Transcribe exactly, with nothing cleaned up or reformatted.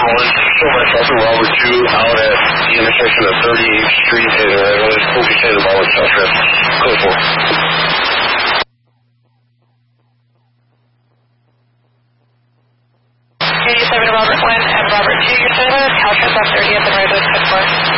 calling. Show myself in Robert two out at the intersection of thirty-eighth Street and uh, let's focus in about what's up there. Code four. eighty-seven to Robert one and Robert two, you're still with Caltrans off thirtieth and Rosewood, code four.